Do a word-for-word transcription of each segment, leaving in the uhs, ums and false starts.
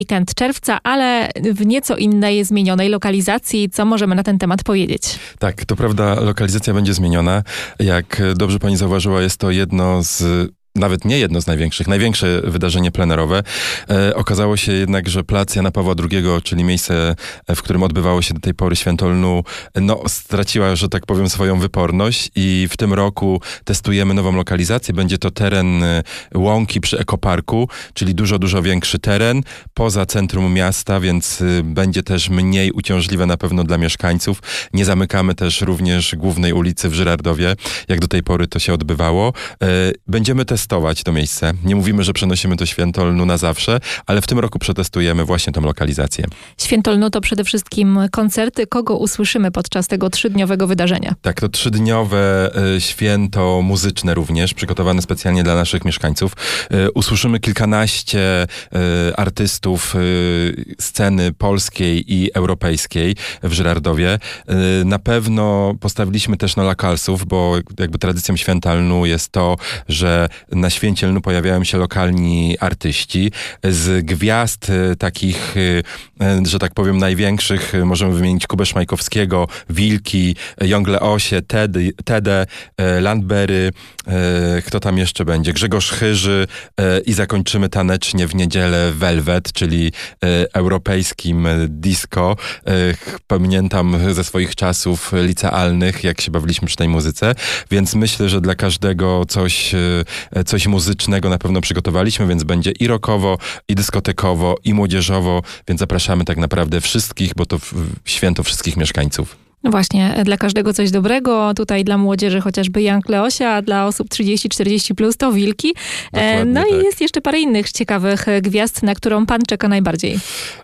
weekend czerwca, ale w nieco innej, zmienionej lokalizacji. Co możemy na ten temat powiedzieć? Tak, to prawda, lokalizacja będzie zmieniona. Jak dobrze pani zauważyła, jest to jedno z... Nawet nie jedno z największych, największe wydarzenie plenerowe. E, okazało się jednak, że plac Jana Pawła drugiego, czyli miejsce, w którym odbywało się do tej pory Święto Lnu, no, straciła, że tak powiem, swoją wyporność i w tym roku testujemy nową lokalizację. Będzie to teren łąki przy Ekoparku, czyli dużo, dużo większy teren poza centrum miasta, więc będzie też mniej uciążliwe na pewno dla mieszkańców. Nie zamykamy też również głównej ulicy w Żyrardowie, jak do tej pory to się odbywało. E, będziemy testować testować to miejsce. Nie mówimy, że przenosimy to Święto Lnu na zawsze, ale w tym roku przetestujemy właśnie tą lokalizację. Święto Lnu to przede wszystkim koncerty. Kogo usłyszymy podczas tego trzydniowego wydarzenia? Tak, to trzydniowe y, święto muzyczne również, przygotowane specjalnie dla naszych mieszkańców. Y, usłyszymy kilkanaście y, artystów y, sceny polskiej i europejskiej w Żyrardowie. Y, na pewno postawiliśmy też na lokalsów, bo jakby tradycją Święta Lnu jest to, że na Święcie Lnu pojawiają się lokalni artyści. Z gwiazd y, takich, y, że tak powiem, największych y, możemy wymienić Kubę Szmajkowskiego, Wilki, Young Leosie, Tedy, Tedę, y, Landberry, y, kto tam jeszcze będzie? Grzegorz Chyży y, i zakończymy tanecznie w niedzielę Velvet, czyli y, europejskim disco. Y, pamiętam ze swoich czasów licealnych, jak się bawiliśmy przy tej muzyce, więc myślę, że dla każdego coś y, Coś muzycznego na pewno przygotowaliśmy, więc będzie i rockowo, i dyskotekowo, i młodzieżowo, więc zapraszamy tak naprawdę wszystkich, bo to święto wszystkich mieszkańców. No właśnie, dla każdego coś dobrego. Tutaj dla młodzieży chociażby Young Leosia, a dla osób trzydzieści czterdzieści plus to Wilki. Dokładnie, no tak. I jest jeszcze parę innych ciekawych gwiazd, na którą pan czeka najbardziej.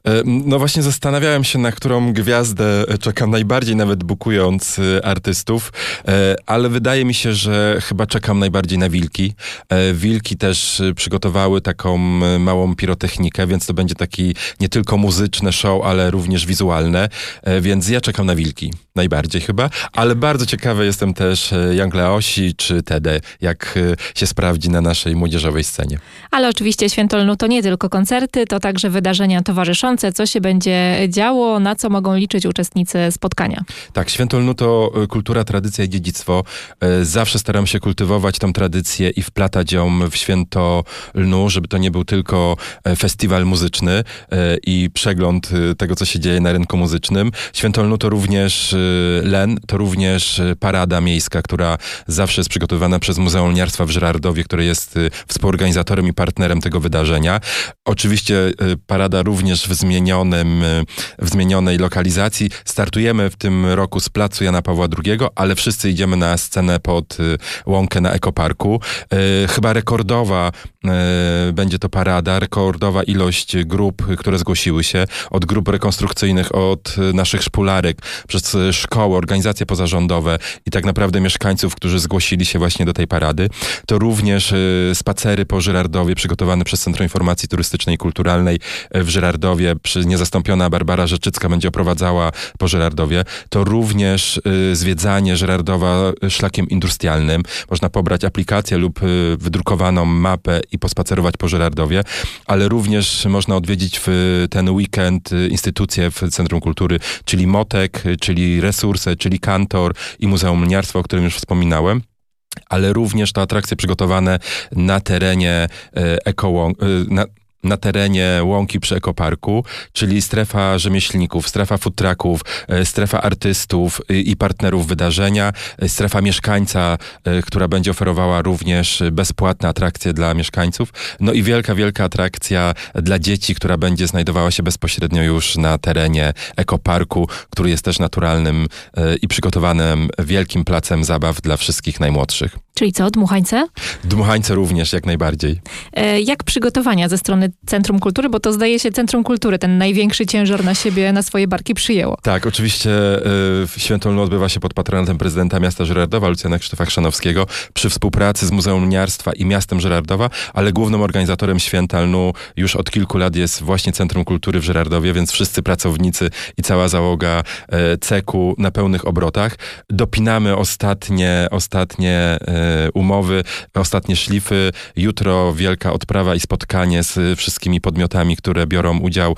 No właśnie zastanawiałem się, na którą gwiazdę czekam najbardziej, nawet bukując artystów, ale wydaje mi się, że chyba czekam najbardziej na Wilki. Wilki też przygotowały taką małą pirotechnikę, więc to będzie taki nie tylko muzyczne show, ale również wizualne, więc ja czekam na Wilki. Najbardziej chyba, ale bardzo ciekawy jestem też Young Leosi czy Tedy, jak się sprawdzi na naszej młodzieżowej scenie. Ale oczywiście Święto Lnu to nie tylko koncerty, to także wydarzenia towarzyszące. Co się będzie działo, na co mogą liczyć uczestnicy spotkania? Tak, Święto Lnu to kultura, tradycja i dziedzictwo. Zawsze staram się kultywować tą tradycję i wplatać ją w Święto Lnu, żeby to nie był tylko festiwal muzyczny i przegląd tego, co się dzieje na rynku muzycznym. Święto Lnu to również Len, to również parada miejska, która zawsze jest przygotowywana przez Muzeum Lniarstwa w Żyrardowie, które jest współorganizatorem i partnerem tego wydarzenia. Oczywiście parada również w zmienionym, w zmienionej lokalizacji. Startujemy w tym roku z placu Jana Pawła drugiego, ale wszyscy idziemy na scenę pod łąkę na Ekoparku. Chyba rekordowa będzie to parada, rekordowa ilość grup, które zgłosiły się, od grup rekonstrukcyjnych, od naszych szpularek, przez szkoły, organizacje pozarządowe i tak naprawdę mieszkańców, którzy zgłosili się właśnie do tej parady. To również y, spacery po Żyrardowie przygotowane przez Centrum Informacji Turystycznej i Kulturalnej w Żyrardowie. Przy niezastąpiona Barbara Rzeczycka będzie oprowadzała po Żyrardowie. To również y, zwiedzanie Żyrardowa szlakiem industrialnym. Można pobrać aplikację lub y, wydrukowaną mapę i pospacerować po Żyrardowie, ale również można odwiedzić w ten weekend y, instytucje w Centrum Kultury, czyli Motek, czyli Resursy, czyli Kantor i Muzeum Lniarstwa, o którym już wspominałem. Ale również to atrakcje przygotowane na terenie e, Eko, e, na, na terenie łąki przy Ekoparku, czyli strefa rzemieślników, strefa food trucków, strefa artystów i partnerów wydarzenia, strefa mieszkańca, która będzie oferowała również bezpłatne atrakcje dla mieszkańców. No i wielka, wielka atrakcja dla dzieci, która będzie znajdowała się bezpośrednio już na terenie Ekoparku, który jest też naturalnym i przygotowanym wielkim placem zabaw dla wszystkich najmłodszych. Czyli co, dmuchańce? Dmuchańce również, jak najbardziej. E, jak przygotowania ze strony Centrum Kultury? Bo to zdaje się Centrum Kultury ten największy ciężar na siebie, na swoje barki przyjęło. Tak, oczywiście y, Święto Lnu odbywa się pod patronatem prezydenta miasta Żyrardowa, Lucjana Krzysztofa Chrzanowskiego, przy współpracy z Muzeum Lniarstwa i miastem Żyrardowa, ale głównym organizatorem Święta Lnu już od kilku lat jest właśnie Centrum Kultury w Żyrardowie, więc wszyscy pracownicy i cała załoga y, ceku na pełnych obrotach. Dopinamy ostatnie, ostatnie y, umowy, ostatnie szlify. Jutro wielka odprawa i spotkanie z wszystkimi podmiotami, które biorą udział